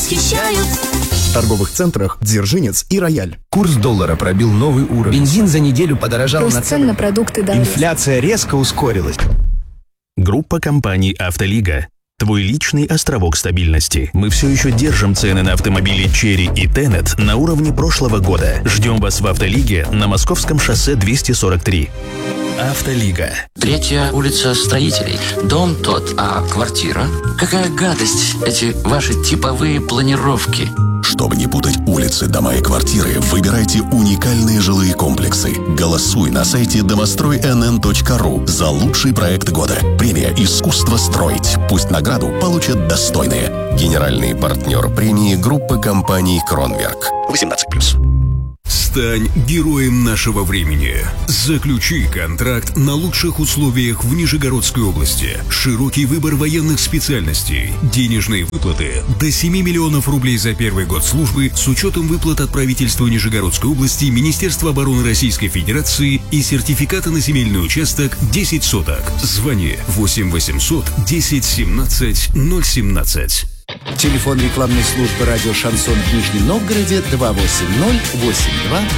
восхищают. В торговых центрах «Дзержинец» и «Рояль». Курс доллара пробил новый уровень. Бензин за неделю подорожал Рост цен на продукты дороже. Инфляция резко ускорилась. Группа компаний «Автолига». Твой личный островок стабильности. Мы все еще держим цены на автомобили Chery и Tenet на уровне прошлого года. Ждем вас в «Автолиге» на Московском шоссе 243. «Автолига». 3-я улица Строителей. Дом тот, а квартира? Какая гадость, эти ваши типовые планировки. Чтобы не путать улицы, дома и квартиры, выбирайте уникальные жилые комплексы. Голосуй на сайте домостройнн.ру за лучший проект года. Премия «Искусство строить». Пусть награду получат достойные. Генеральный партнер премии группы компаний «Кронверк». 18+. Стань героем нашего времени. Заключи контракт на лучших условиях в Нижегородской области. Широкий выбор военных специальностей. Денежные выплаты до 7 миллионов рублей за первый год службы с учетом выплат от правительства Нижегородской области, Министерства обороны Российской Федерации и сертификата на земельный участок 10 соток. Звони 8 800 10 17 017. Телефон рекламной службы радио «Шансон» в Нижнем Новгороде 280-82-20.